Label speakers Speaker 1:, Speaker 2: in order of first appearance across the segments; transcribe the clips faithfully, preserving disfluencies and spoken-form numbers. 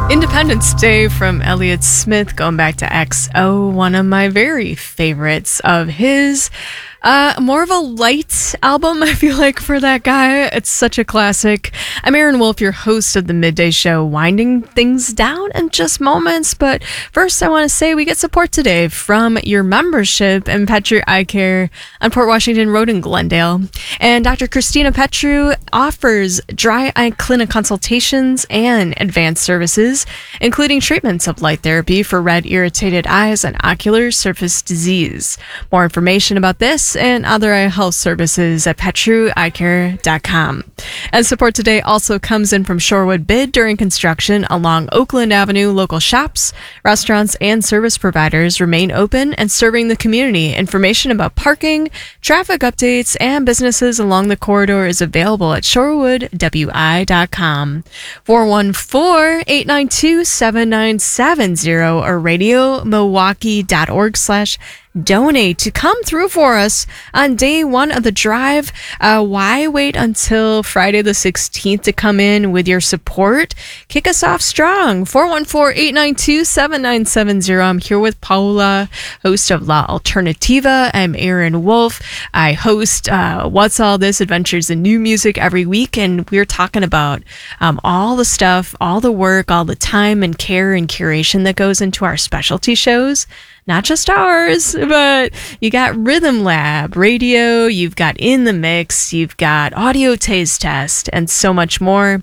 Speaker 1: Independence Day from Elliott Smith, going back to X O, one of my very favorites of his. Uh, more of a light album, I feel like, for that guy. It's such a classic. I'm Aaron Wolf, your host of the Midday Show, winding things down in just moments. But first, I want to say we get support today from your membership in Petru Eye Care on Port Washington Road in Glendale. And Doctor Christina Petru offers dry eye clinic consultations and advanced services, including treatments of light therapy for red, irritated eyes and ocular surface disease. More information about this and other eye health services at petru eye care dot com. And support today also comes in from Shorewood Bid during construction along Oakland Avenue. Local shops, restaurants, and service providers remain open and serving the community. Information about parking, traffic updates, and businesses along the corridor is available at shorewood w i dot com. four one four, eight nine two, seven nine seven zero or radio milwaukee dot org slash donate to come through for us on day one of the drive. Uh, why wait until Friday the sixteenth to come in with your support? Kick us off strong. four one four, eight nine two, seven nine seven zero. I'm here with Paula, host of La Alternativa. I'm Aaron Wolf. I host uh, What's All This? Adventures in New Music every week, and we're talking about um, all the stuff, all the work, all the time and care and curation that goes into our specialty shows. Not just ours, but you got Rhythm Lab Radio, you've got In the Mix, you've got Audio Taste Test, and so much more.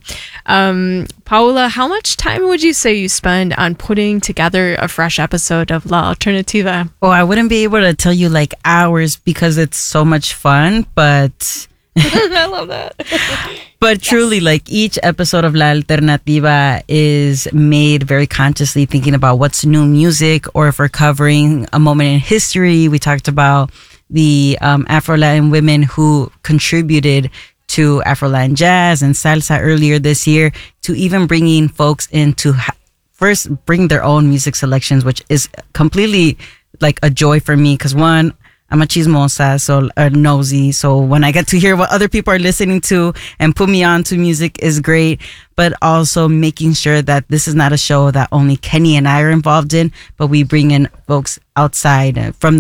Speaker 1: Um, Paula, how much time would you say you spend on putting together a fresh episode of La Alternativa?
Speaker 2: Oh, I wouldn't be able to tell you like hours because it's so much fun, but...
Speaker 1: I love that.
Speaker 2: But truly, yes. Like each episode of La Alternativa is made very consciously thinking about what's new music, or if we're covering a moment in history. We talked about the um, Afro-Latin women who contributed to Afro-Latin jazz and salsa earlier this year, to even bringing folks in to ha- first bring their own music selections, which is completely like a joy for me because one, I'm a chismosa, so uh, nosy. So when I get to hear what other people are listening to and put me on to music is great. But also making sure that this is not a show that only Kenny and I are involved in, but we bring in folks outside uh, from the